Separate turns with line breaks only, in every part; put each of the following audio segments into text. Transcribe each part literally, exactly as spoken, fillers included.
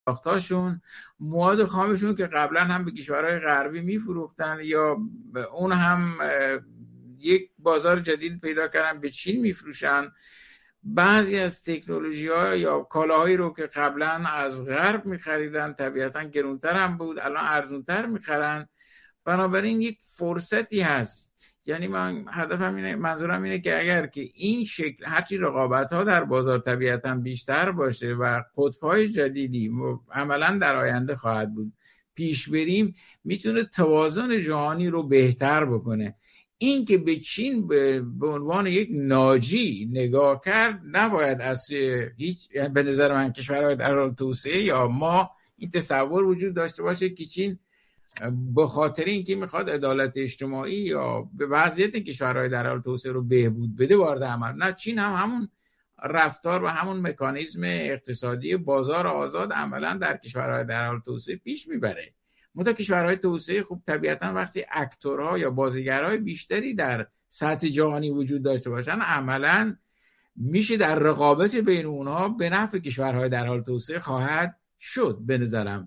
ساختاشون، مواد خامشون که قبلا هم به کشورهای غربی میفروختن یا اون هم یک بازار جدید پیدا کردن به چین میفروشن. بعضی از تکنولوژی ها یا کالاهایی رو که قبلا از غرب میخریدن طبیعتا گرونتر هم بود، الان ارزونتر میخرن. بنابراین یک فرصتی هست. یعنی من هدفم اینه، منظورم اینه که اگر که این شکل هرچی رقابت ها در بازار طبیعتا بیشتر باشه و قطب‌های جدیدی عملا در آینده خواهد بود پیش بریم، میتونه توازن جهانی رو بهتر بکنه. این که به چین به عنوان یک ناجی نگاه کرد نباید از هیچ، به نظر من کشورهای در حال توسعه یا ما این تصور وجود داشته باشه که چین به خاطر اینکه میخواد عدالت اجتماعی یا به وضعیت کشورهای در حال توسعه رو بهبود بده وارد عمل. نه، چین هم همون رفتار و همون مکانیزم اقتصادی بازار آزاد عملا در کشورهای در حال توسعه پیش میبره. منتها کشورهای توسعه خب طبیعتا وقتی اکتورها یا بازیگرهای بیشتری در سطح جهانی وجود داشته باشن عملا میشه در رقابت بین اونها به نفع کشورهای در حال توسعه خواهد شد. به نظرم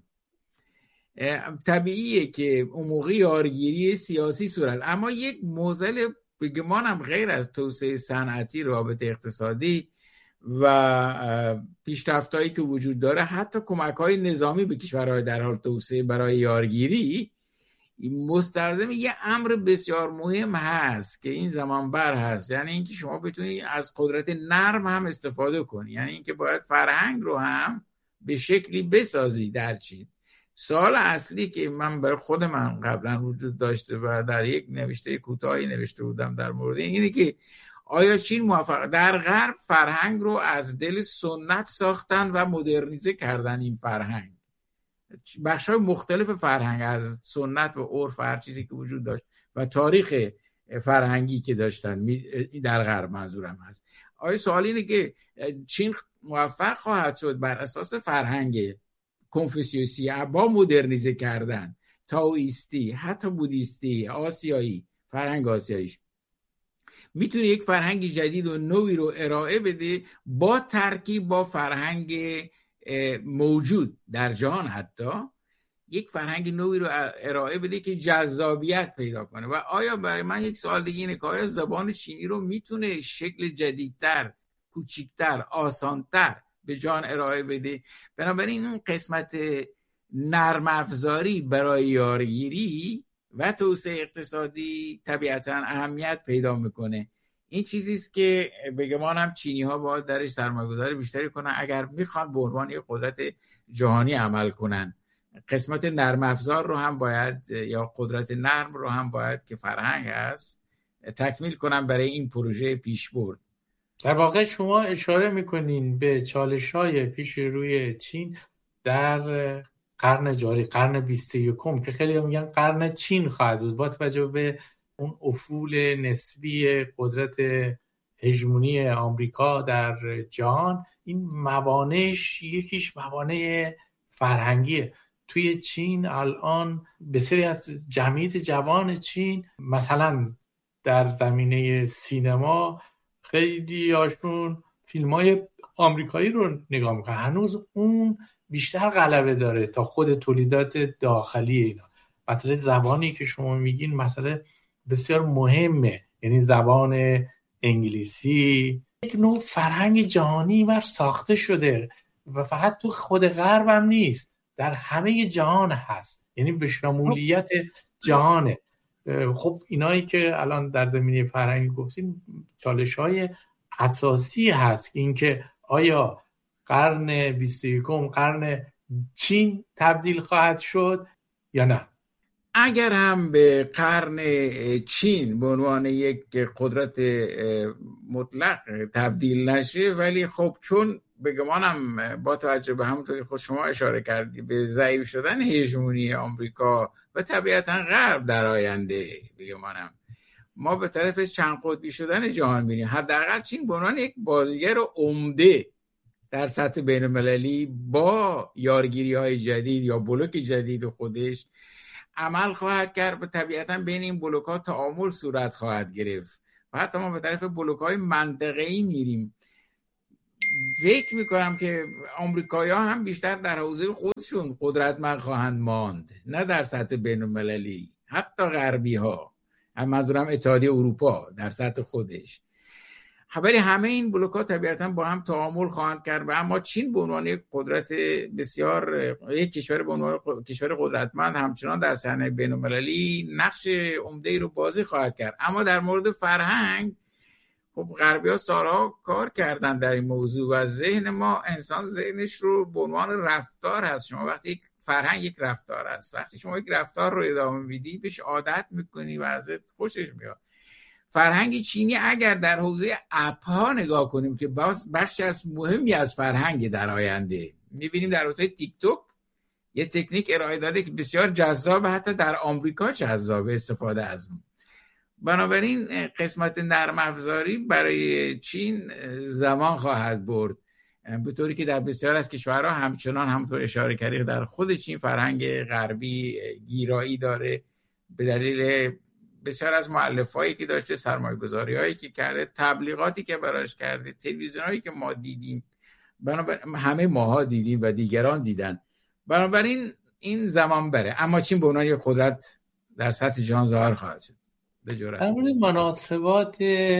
طبیعیه که اون موقع یارگیری سیاسی صورت، اما یک معضل بگمان هم غیر از توسعه صنعتی، رابطه اقتصادی و پیشرفتایی که وجود داره، حتی کمک‌های نظامی به کشورهای در حال توسعه برای یارگیری مستلزم یه امر بسیار مهم هست که این زمان بر هست. یعنی اینکه شما بتونی از قدرت نرم هم استفاده کنی، یعنی اینکه باید فرهنگ رو هم به شکلی بسازی در چین. سوال اصلی که من برای خود من قبلا وجود داشته و در یک نوشته کوتاهی نوشته بودم در مورد این، اینه که آیا چین موفق در غرب فرهنگ رو از دل سنت ساختن و مدرنیزه کردن؟ این فرهنگ بخش‌های مختلف فرهنگ از سنت و عرف هر چیزی که وجود داشت و تاریخ فرهنگی که داشتن در غرب منظورم هست. آیا سوال اینه که چین موفق خواهد شد بر اساس فرهنگ کنفوسیوسی با مدرنیزه کردن تائویستی، حتی بودیستی، آسیایی، فرهنگ آسیاییش میتونه یک فرهنگ جدید و نوعی رو ارائه بده با ترکیب با فرهنگ موجود در جهان، حتی یک فرهنگ نوعی رو ارائه بده که جذابیت پیدا کنه؟ و آیا برای من یک سوال دیگه اینه که آیا زبان چینی رو میتونه شکل جدیدتر، کوچیکتر، آسانتر به جان ارائه بده؟ بنابراین اون قسمت نرم افزاری برای یارگیری و توسعه اقتصادی طبیعتاً اهمیت پیدا میکنه. این چیزی است که بگمان هم چینی ها باید درش سرمایه‌گذاری بیشتری کنن اگر میخوان به عنوان یک قدرت جهانی عمل کنن. قسمت نرم افزار رو هم باید، یا قدرت نرم رو هم باید که فرهنگ هست، تکمیل کنن برای این پروژه پیشبرد.
در واقع شما اشاره میکنین به چالش‌های پیش روی چین در قرن جاری، قرن بیست و یکم، که خیلی میگن قرن چین خواهد بود با توجه به اون افول نسبی قدرت هژمونی آمریکا در جهان. این موانعش یکیش موانع فرهنگیه. توی چین الان بسیاری از جمعیت جوان چین مثلا در زمینه سینما خیلی هاشون فیلم‌های آمریکایی رو نگاه میکنن. هنوز اون بیشتر غلبه داره تا خود تولیدات داخلی اینا. مثلا زبانی که شما میگین مسئله بسیار مهمه، یعنی زبان انگلیسی یک نوع فرهنگ جهانی بر ساخته شده و فقط تو خود غرب هم نیست، در همه جهان هست، یعنی به شمولیت جهانه. خب اینایی که الان در زمینه فرهنگی گفتیم چالش‌های اساسی هست، اینکه آیا قرن بیست و یکم قرن چین تبدیل خواهد شد یا نه.
اگر هم به قرن چین به عنوان یک قدرت مطلق تبدیل نشه، ولی خب چون بگمانم با توجه به همونطور که خود شما اشاره کردی به ضعیف شدن هژمونی آمریکا و طبیعتا غرب در آینده، بگمانم ما به طرف چند قطبی شدن جهان میریم. حداقل چین به عنوان یک بازیگر عمده در سطح بین المللی با یارگیری های جدید یا بلوک جدید خودش عمل خواهد کرد و طبیعتا بین این بلوک ها تعامل صورت خواهد گرفت و حتی ما به طرف بلوک های منطقه‌ای میریم. فکر میکنم که آمریکایی‌ها هم بیشتر در حوزه خودشون قدرتمند خواهند ماند، نه در سطح بین‌المللی. حتی غربی ها، هم منظورم اتحادیه اروپا در سطح خودش. ولی همه این بلوک‌ها طبیعتاً با هم تعامل خواهند کرد و اما چین به عنوان یک قدرت بسیار، یک کشور به عنوان کشور قدرتمند همچنان در صحنه بین‌المللی نقش عمده‌ای رو بازی خواهد کرد. اما در مورد فرهنگ، خب غربی‌ها سالها کار کردن در این موضوع و ذهن ما، انسان ذهنش رو به عنوان رفتار هست. شما وقتی یک فرهنگ یک رفتار است، وقتی شما یک رفتار رو ادامه میدی بهش عادت میکنی و ازت خوشش میاد. فرهنگ چینی اگر در حوزه اپ ها نگاه کنیم که باز بخش از مهمی از فرهنگ در آینده، میبینیم در حوزه تیک توک یه تکنیک ارائه داده که بسیار جذاب، حتی در آمریکا جذابه استفاده از اون. بنابراین قسمت نرم افزاری برای چین زمان خواهد برد، به طوری که در بسیار از کشورها همچنان همونطور اشاره کردید در خود چین فرهنگ غربی گیرایی داره به دلیل بسیار از مؤلفهایی که داشته، سرمایه‌گذاری‌هایی که کرده، تبلیغاتی که براش کرده، تلویزیونایی که ما دیدیم، بنابراین همه ماها دیدیم و دیگران دیدن. بنابراین این زمان بره، اما چین به عنوان یک قدرت در سطح جهان ظاهر خواهد شد. به جرات
در مورد مناسبات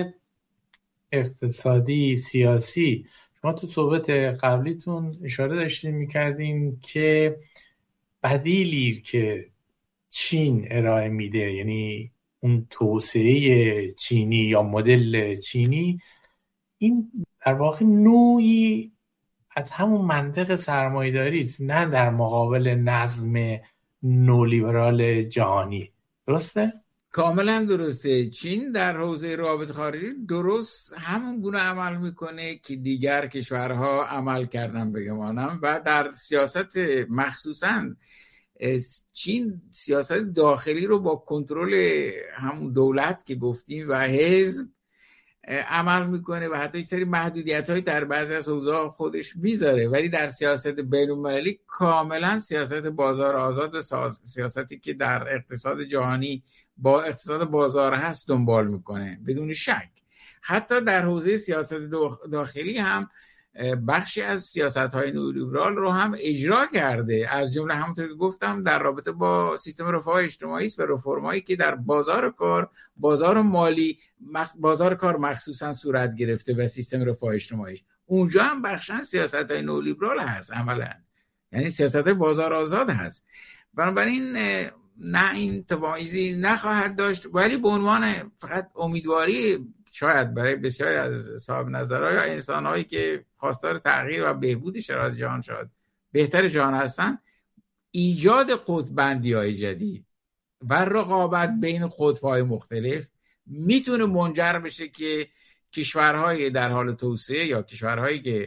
اقتصادی سیاسی، شما تو صحبت قبلیتون اشاره داشتیم میکردیم که بدیلی که چین ارائه میده، یعنی اون توسعه چینی یا مدل چینی، این در واقع نوعی از همون منطق سرمایه‌داری است، نه در مقابل نظم نولیبرال جهانی. درسته؟
کاملا درسته. چین در حوزه روابط خارجی درست همون گونه عمل میکنه که دیگر کشورها عمل کردن بگمانم، و در سیاست مخصوصاً چین سیاست داخلی رو با کنترل همون دولت که گفتیم و حزب عمل میکنه و حتی یک سری محدودیت‌های در بعضی از حوزه‌ها خودش میذاره، ولی در سیاست بین‌المللی کاملا سیاست بازار آزاد و سیاستی که در اقتصاد جهانی با اقتصاد بازار هست دنبال میکنه بدون شک. حتی در حوزه سیاست داخلی هم بخشی از سیاست‌های نولیبرال رو هم اجرا کرده، از جمله همونطور که گفتم در رابطه با سیستم رفاه اجتماعی و رفرمایی که در بازار کار، بازار مالی، بازار کار مخصوصا صورت گرفته و سیستم رفاه اجتماعی اونجا هم بخشن سیاست‌های نولیبرال هست عملاً، یعنی سیاست بازار آزاد هست. بنابراین نه این تبعیضی نخواهد داشت، ولی به عنوان فقط امیدواری شاید برای بسیاری از صاحب نظرها یا انسان‌هایی که خواستار تغییر و بهبود شرایط جهان شد بهتر جهان هستن، ایجاد قطب‌بندی‌های جدید و رقابت بین قطب‌های مختلف میتونه منجر بشه که کشورهای در حال توسعه یا کشورهایی که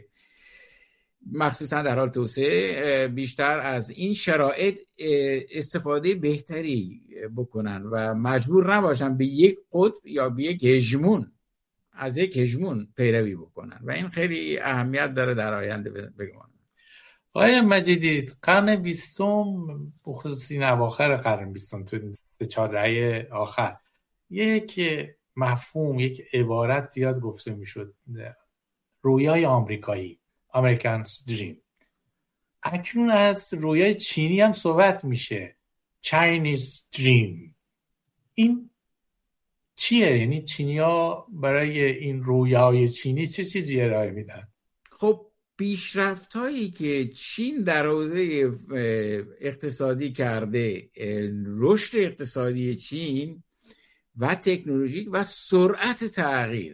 مخصوصا در حال توسعه بیشتر از این شرایط استفاده بهتری بکنن و مجبور نباشن به یک قطب یا به یک هژمون از یک هژمون پیروی بکنن و این خیلی اهمیت داره در آینده بگم.
آقای مجیدی، قرن بیستم بخصوص این اواخر قرن بیستم تو سه چهار دهه آخر یک مفهوم، یک عبارت زیاد گفته میشد، رویای آمریکایی، American's Dream. اکنون از رویای چینی هم صحبت میشه، Chinese Dream. این چیه؟ یعنی چینی‌ها برای این رویای چینی چه چیزی ارائه میدن؟
خب پیشرفت‌هایی که چین در حوزه اقتصادی کرده، رشد اقتصادی چین و تکنولوژیک و سرعت تغییر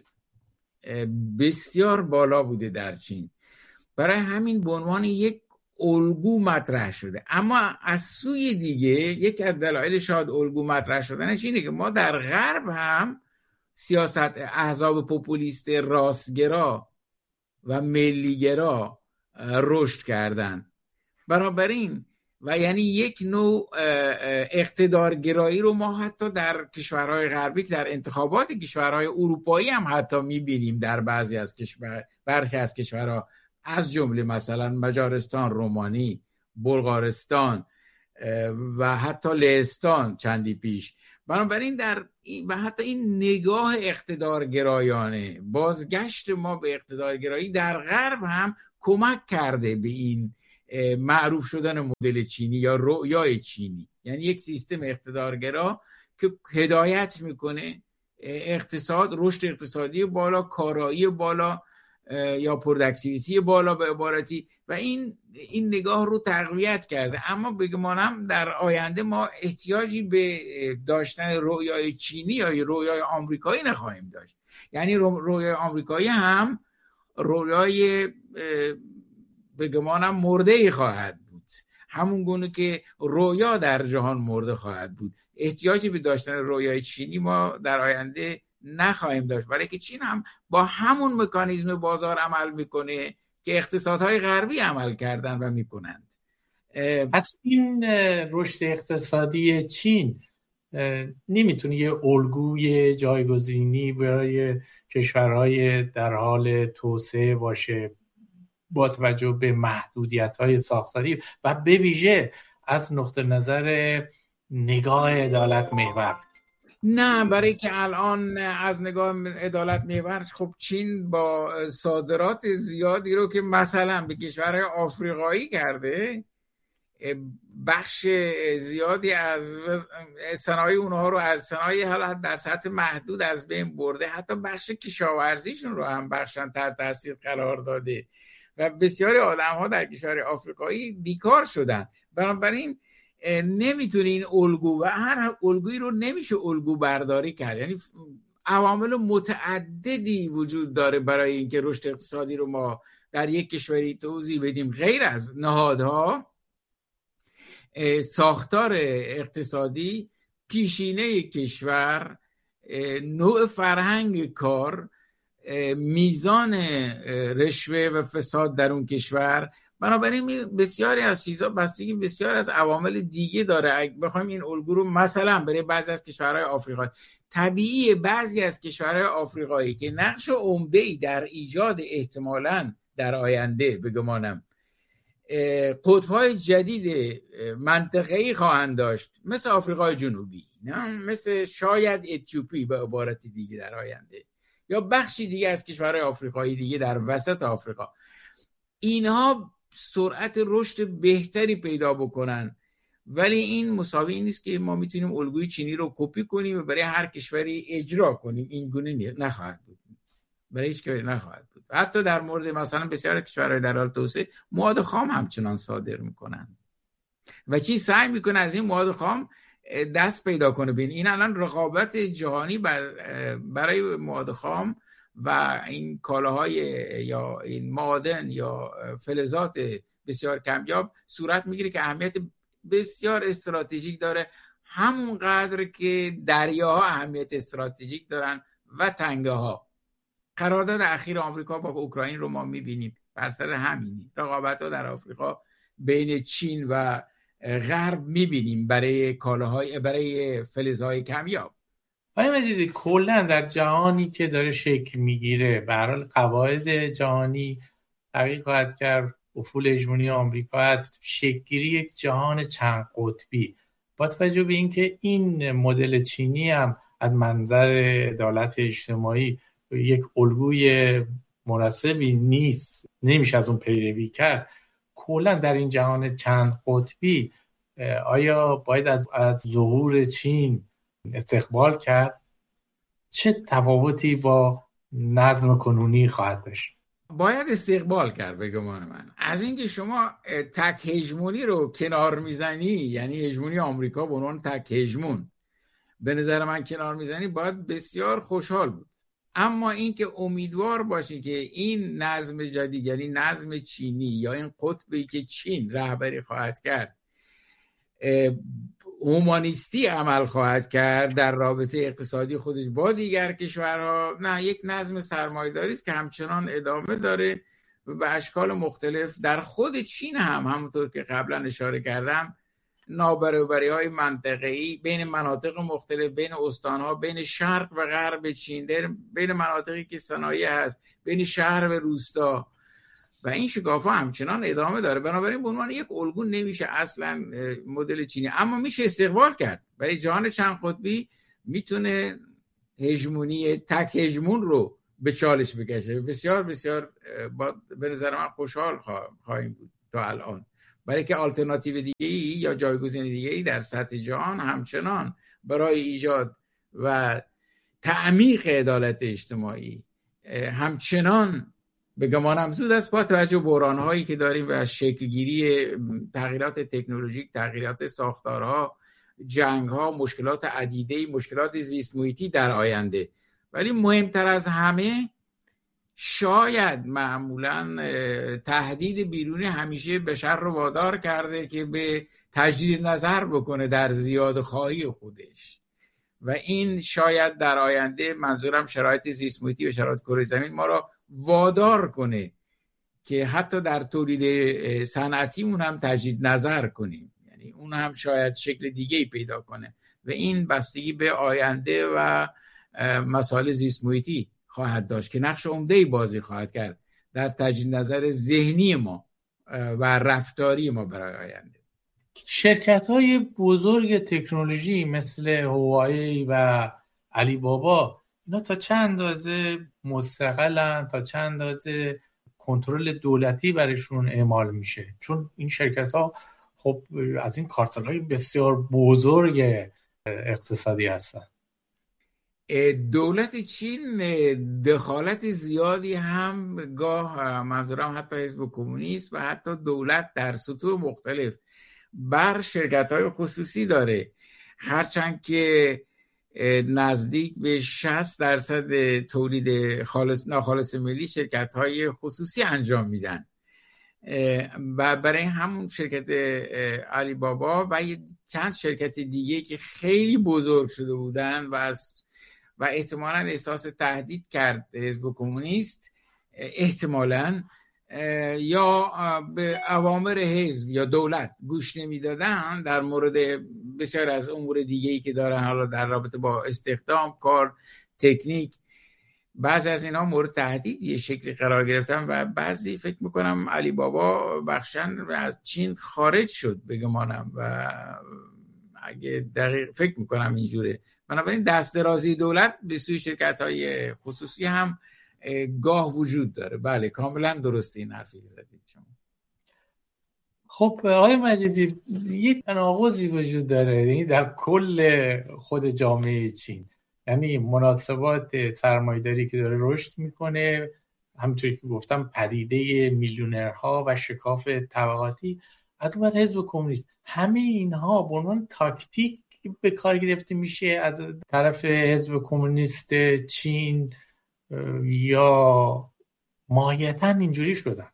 بسیار بالا بوده در چین، برای همین به عنوان یک الگو مطرح شده. اما از سوی دیگه یک از دلایل شاید الگو مطرح شدنش اینه که ما در غرب هم سیاست احزاب پوپولیست راستگرا و ملیگرا رشد کردن، بنابراین و یعنی یک نوع اقتدارگرایی رو ما حتی در کشورهای غربی که در انتخابات کشورهای اروپایی هم حتی می‌بینیم در بعضی از کشور برخی از کشورها، از جمله مثلا مجارستان، رومانی، بلغارستان و حتی لهستان چندی پیش. بنابراین در این و حتی این نگاه اقتدارگرایانه، بازگشت ما به اقتدارگرایی در غرب هم کمک کرده به این معروف شدن مدل چینی یا رؤیای چینی، یعنی یک سیستم اقتدارگرا که هدایت میکنه اقتصاد، رشد اقتصادی بالا، کارایی بالا یا پروداکتیویتی بالا به عبارتی، و این این نگاه رو تقویت کرده. اما بگمانم در آینده ما احتیاجی به داشتن رویای چینی یا رویای آمریکایی نخواهیم داشت. یعنی رویای آمریکایی هم رویای بگمانم مرده‌ای خواهد بود، همون گونه که رویا در جهان مرده خواهد بود. احتیاجی به داشتن رویای چینی ما در آینده نخواهیم داشت، برای که چین هم با همون مکانیزم بازار عمل میکنه که اقتصادهای غربی عمل کردن و میکنند.
پس این رشد اقتصادی چین نمیتونه یه الگوی جایگزینی برای کشورهای در حال توسعه باشه با توجه به محدودیت‌های ساختاری و به ویژه از نقطه نظر نگاه عدالت محور؟
نه، برای که الان از نگاه عدالت محور خب چین با صادرات زیادی رو که مثلا به کشورهای آفریقایی کرده، بخش زیادی از صنایع اونها رو از صنایع حالا در سطح محدود از بین برده، حتی بخش کشاورزیشون رو هم بخشن تحت تاثیر قرار داده و بسیاری آدم ها در کشور آفریقایی بیکار شدن. بنابراین نمیتونه این الگو و هر الگویی رو نمیشه الگو برداری کرد. یعنی عوامل متعددی وجود داره برای اینکه رشد اقتصادی رو ما در یک کشوری توضیح بدیم. غیر از نهادها، ساختار اقتصادی، پیشینه کشور، نوع فرهنگ کار، میزان رشوه و فساد در اون کشور. بنابراین بسیاری از چیزها بستگی بسیار از عوامل دیگه داره. اگه بخوایم این الگو رو مثلا برای بعضی از کشورهای آفریقایی، طبیعیه بعضی از کشورهای آفریقایی که نقش عمده‌ای در ایجاد احتمالاً در آینده بگمانم قطب‌های جدید منطقه‌ای خواهند داشت، مثل آفریقای جنوبی، نه مثل شاید اتیوپی به عبارت دیگه در آینده، یا بخشی دیگه از کشورهای آفریقایی دیگه در وسط آفریقا، اینها سرعت رشد بهتری پیدا بکنن. ولی این مساوی نیست که ما میتونیم الگوی چینی رو کپی کنیم و برای هر کشوری اجرا کنیم. این گونه نخواهد بود، برای هیچ کشوری نخواهد بود. حتی در مورد مثلا بسیار کشورهای در حال توسعه مواد خام همچنان صادر میکنن و چی سعی میکنه از این مواد خام دست پیدا کنه. ببین این الان رقابت جهانی بر برای مواد خام و این کالاهای یا این معادن یا فلزات بسیار کمیاب صورت میگیره که اهمیت بسیار استراتژیک داره، همون قدر که دریاها اهمیت استراتژیک دارن و تنگه ها. قرارداد اخیر آمریکا با اوکراین رو ما میبینیم بر سر همینی. رقابت ها در آفریقا بین چین و غرب میبینیم برای کالاهای برای فلزهای کمیاب.
آیا مجیدی کلا در جهانی که داره شکل میگیره، به هر حال قواعد جهانی تغییر خواهد کرد، افول هژمونی آمریکا هست، شکل‌گیری یک جهان چند قطبی، با توجه به اینکه این مدل چینی هم از منظر عدالت اجتماعی یک الگوی مناسبی نیست، نمیشه از اون پیروی کرد، کلا در این جهان چند قطبی آیا باید از, از ظهور چین استقبال کرد؟ چه تفاوتی با نظم کنونی خواهد داشت؟
باید استقبال کرد به گمان من. از اینکه شما تک هژمونی رو کنار میزنی، یعنی هژمونی آمریکا به عنوان تک هژمون به نظر من کنار میزنی، باید بسیار خوشحال بود. اما اینکه امیدوار باشی که این نظم جدید، یعنی نظم چینی یا این قطبی که چین رهبری خواهد کرد، هومانیستی عمل خواهد کرد در رابطه اقتصادی خودش با دیگر کشورها، نه، یک نظم سرمایه‌داری است که همچنان ادامه داره و به اشکال مختلف. در خود چین هم همونطور که قبلا اشاره کردم نابرابری‌های منطقه‌ای بین مناطق مختلف، بین استان‌ها، بین شرق و غرب چین، بین مناطقی که صنایع هست، بین شهر و روستا، و این شکاف‌ها همچنان ادامه داره. بنابراین به عنوان یک الگو نمیشه اصلا مدل چینی، اما میشه استقبال کرد. برای جهان چند قطبی میتونه هژمونی تک هژمون رو به چالش بکشه. بسیار بسیار با به نظر من خوشحال خواهیم بود تا الان، برای که آلترناتیو دیگه ای یا جایگزین دیگه ای در سطح جهان همچنان برای ایجاد و تعمیق عدالت اجتماعی همچنان به گمانم زود است، با توجه به بحران‌هایی که داریم و شکلگیری تغییرات تکنولوژیک، تغییرات ساختارها، جنگ‌ها، مشکلات عدیده، مشکلات زیست محیطی در آینده. ولی مهمتر از همه شاید معمولاً تهدید بیرونی همیشه بشر رو وادار کرده که به تجدید نظر بکنه در زیادخواهی خودش و این شاید در آینده، منظورم شرایط زیست محیطی و شرایط کره زمین، ما را وادار کنه که حتی در تولید صنعتیمون هم تجدید نظر کنیم، یعنی اون هم شاید شکل دیگه‌ای پیدا کنه و این بستگی به آینده و مسائل زیست محیطی خواهد داشت که نقش عمده‌ای بازی خواهد کرد در تجدید نظر ذهنی ما و رفتاری ما برای آینده.
شرکت‌های بزرگ تکنولوژی مثل هوایی و علی بابا، اینا تا چند اندازه مستقلن، تا چند اندازه کنترل دولتی برشون اعمال میشه؟ چون این شرکت‌ها خب از این کارتل‌های بسیار بزرگ اقتصادی هستن.
دولت چین دخالت زیادی هم گاه، منظورم حتی حزب کمونیست و حتی دولت در سطوح مختلف، بر شرکت‌های خصوصی داره، هرچند که نزدیک به شصت درصد تولید خالص ناخالص ملی شرکت‌های خصوصی انجام میدن و برای همون شرکت علی بابا و چند شرکت دیگه که خیلی بزرگ شده بودن و از و احتمالاً احساس تهدید کرد حزب کمونیست، احتمالاً یا به اوامر حزب یا دولت گوش نمیدادن در مورد بسیار از امور دیگه‌ای که دارن، حالا در رابطه با استخدام، کار، تکنیک، بعضی از اینا مورد تهدید یه شکلی قرار گرفتن و بعضی فکر میکنم علی بابا بخشن از چین خارج شد بگمانم و اگه دقیق فکر میکنم اینجوره. بنابراین دست درازی دولت به سوی شرکت‌های خصوصی هم گاه وجود داره. بله کاملا درسته این حرفی که زدید شما.
خب آقای مجیدی، یه تناقضی وجود داره یعنی در کل خود جامعه چین، یعنی مناسبات سرمایه‌داری که داره رشد میکنه، همونطوری که گفتم پدیده میلیونرها و شکاف طبقاتی، از اون حزب کمونیست، همه اینها به عنوان تاکتیک به کار گرفته میشه از طرف حزب کمونیست چین یا ماهیتاً اینجوری شدن؟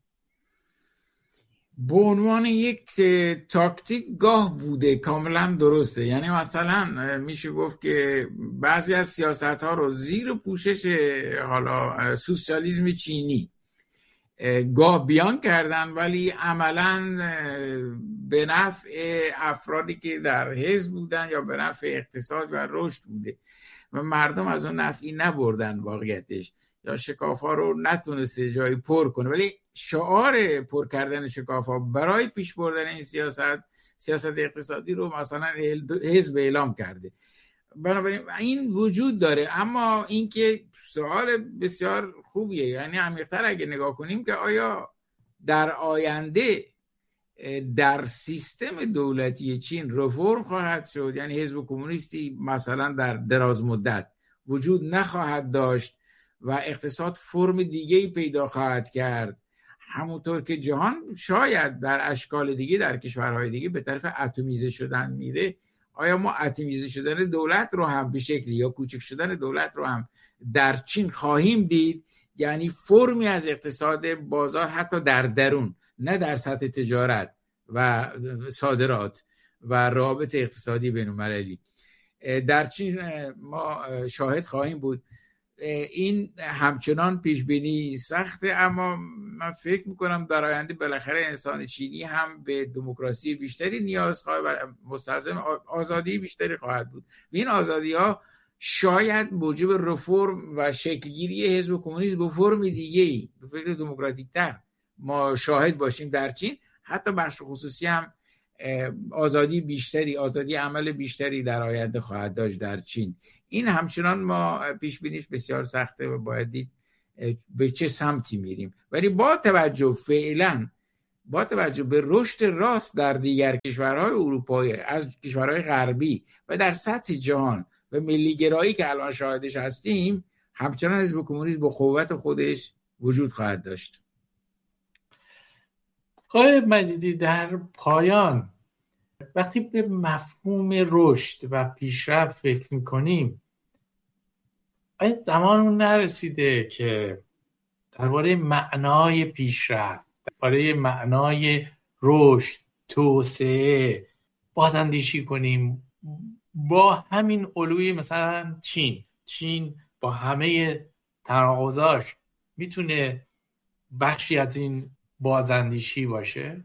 به عنوان یک تاکتیک گاه بوده، کاملا درسته. یعنی مثلا میشه گفت که بعضی از سیاست ها رو زیر پوشش حالا سوسیالیسم چینی گاه بیان کردن، ولی عملاً به نفع افرادی که در حزب بودن یا به نفع اقتصاد و رشد بوده و مردم از اون نفعی نبردن واقعیتش، یا شکاف‌ها رو نتونسته جایی پر کنه. ولی شعار پر کردن شکاف‌ها برای پیش بردن این سیاست سیاست اقتصادی رو مثلا حزب اعلام کرده. بنابراین این وجود داره. اما اینکه سوال بسیار خوبیه، یعنی عمیق‌تر اگه نگاه کنیم که آیا در آینده در سیستم دولتی چین رفرم خواهد شد، یعنی حزب کمونیستی مثلا در دراز مدت وجود نخواهد داشت و اقتصاد فرم دیگه‌ای پیدا خواهد کرد، همونطور که جهان شاید در اشکال دیگه در کشورهای دیگه به طرف اتمیزه شدن میره، آیا ما اتمیزه شدن دولت رو هم به شکلی یا کوچک شدن دولت رو هم در چین خواهیم دید؟ یعنی فرمی از اقتصاد بازار حتی در درون، نه در سطح تجارت و صادرات و روابط اقتصادی بین‌المللی، در چین ما شاهد خواهیم بود. این همچنان پیش بینی سخته، اما من فکر میکنم در آینده بالاخره انسان چینی هم به دموکراسی بیشتری نیاز خواهد و مستلزم آزادی بیشتری خواهد بود. این آزادی ها شاید موجب رفرم و شکلگیری حزب کمونیست به فرم دیگه‌ای به فکر دموکراتیک تر ما شاهد باشیم در چین، حتی بخش خصوصی هم آزادی بیشتری، آزادی عمل بیشتری در آینده خواهد داشت در چین. این همچنان ما پیش بینیش بسیار سخته و باید دید به چه سمتی میریم. ولی با توجه فعلا با توجه به رشد راست در دیگر کشورهای اروپایی، از کشورهای غربی و در سطح جهان و ملیگرایی که الان شاهدش هستیم، همچنان حزب کمونیست با قوت خودش وجود خواهد داشت.
آقای مجیدی، در پایان وقتی به مفهوم رشد و پیشرفت فکر میکنیم، آیا زمان اون نرسیده که درباره معنای پیشرفت، درباره معنای رشد، توسعه بازاندیشی کنیم با همین الگوی مثلا چین؟ چین با همه تناقضاش میتونه بخشی از این بازاندیشی باشه؟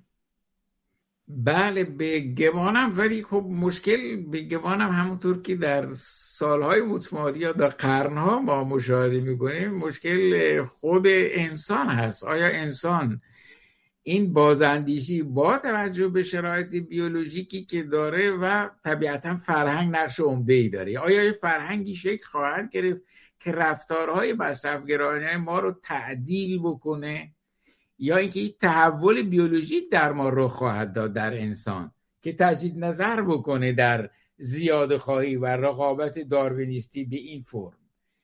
بله به گمانم، ولی خب مشکل به گمانم همونطور که در سالهای متمادی یا در قرنها ما مشاهده میکنیم، مشکل خود انسان هست. آیا انسان این بازاندیشی با توجه به شرایط بیولوژیکی که داره و طبیعتا فرهنگ نقش عمده‌ای داره، آیا یه فرهنگی شکل خواهد گرفت که رفتارهای مصرف‌گرایانه ما رو تعدیل بکنه، یا اینکه این تحول بیولوژیک در ما رخ خواهد داد در انسان که تجدید نظر بکنه در زیاده خواهی و رقابت داروینیستی به این فرم؟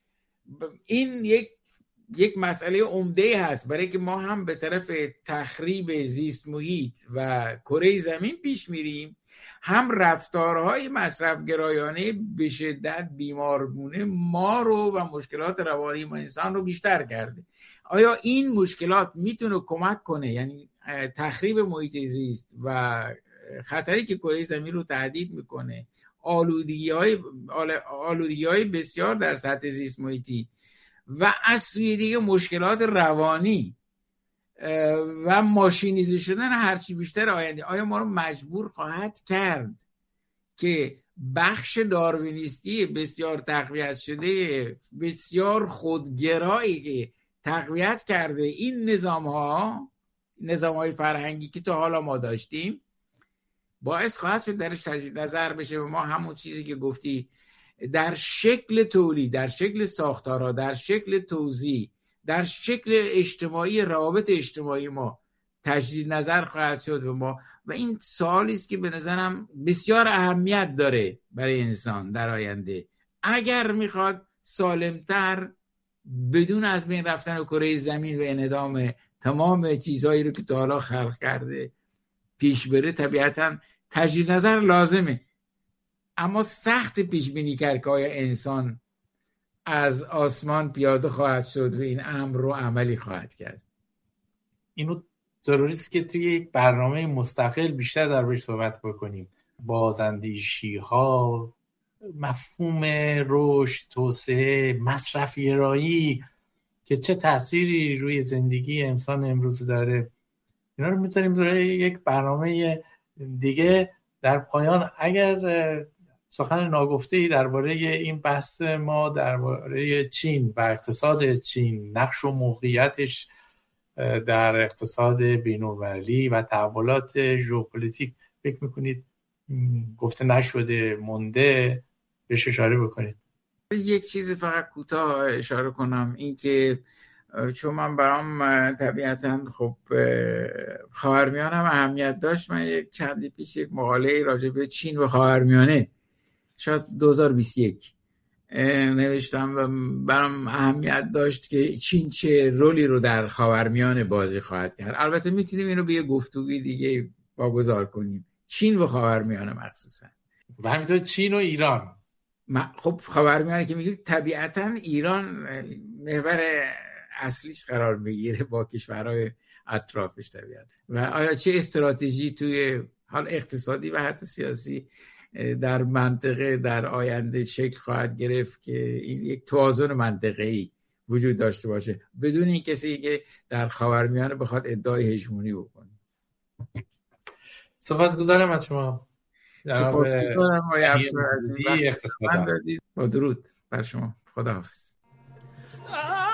این یک یک مسئله عمده هست برای که ما هم به طرف تخریب زیست محیط و کره زمین پیش میریم، هم رفتارهای مصرفگرایانه به شدت بیمارگونه ما رو و مشکلات روانی ما انسان رو بیشتر کرده. آیا این مشکلات میتونه کمک کنه، یعنی تخریب محیط زیست و خطری که کره زمین رو تهدید میکنه، آلودگی‌های آلودگی‌های بسیار در سطح زیست محیطی و از سوی دیگه مشکلات روانی و ماشینیزه شدن هرچی بیشتر آینده، آیا ما رو مجبور خواهد کرد که بخش داروینیستی بسیار تقویت شده، بسیار خودگرایی که تقویت کرده این نظام ها، نظام های فرهنگی که تا حالا ما داشتیم، باعث خواهد شد درش تجدید نظر بشه و ما همون چیزی که گفتی در شکل تولید، در شکل ساختارها، در شکل توزیع، در شکل اجتماعی، روابط اجتماعی ما تجدید نظر خواهد شد و ما و این سوالی است که به نظرم بسیار اهمیت داره برای انسان در آینده اگر میخواد سالمتر بدون از بین رفتن کره زمین و انهدام تمام چیزهایی رو که تا حالا خلق کرده پیش بره. طبیعتا تجدید نظر لازمه، اما سخت پیش بینی کرد که آیا انسان از آسمان پیاده خواهد شد و این امر رو عملی خواهد کرد.
اینو ضروری است که توی یک برنامه مستقل بیشتر دربارش صحبت بکنیم. بازاندیشی ها، مفهوم رشد، توسعه، مصرف‌گرایی که چه تأثیری روی زندگی انسان امروز داره، اینا رو می‌تونیم برای یک برنامه دیگه در پایان اگر سخن ناگفته‌ای درباره این بحث ما درباره چین و اقتصاد چین، نقش و موقعیتش در اقتصاد بین‌المللی و تحولات ژئوپلیتیک فکر می‌کنید گفته نشده مونده، بهش اشاره بکنید؟
یک چیز فقط کوتاه اشاره کنم، این که چون من برام طبیعتاً خب خاورمیانه اهمیت داشت، من یک چندی پیش یک مقاله راجع به چین و خاورمیانه شاید دو هزار و بیست و یک نوشتم و برام اهمیت داشت که چین چه رولی رو در خاورمیانه بازی خواهد کرد. البته میتونیم اینو به یه گفتگوی دیگه واگذار کنیم، چین و خاورمیانه مخصوصا
و همینطور چین و ایران.
خب خاورمیانه که میگیم طبیعتاً ایران محور اصلیش قرار میگیره با کشورهای اطرافش طبیعتاً، و آیا چه استراتژی توی حال اقتصادی و حتی سیاسی در منطقه در آینده شکل خواهد گرفت که این یک توازن منطقه‌ای وجود داشته باشه بدون این کسی که در خاورمیانه بخواد ادعای هژمونی بکنه.
سپاسگزارم از شما.
سپاسگزارم آقای افسر عزیز، با درود بر شما. خداحافظ.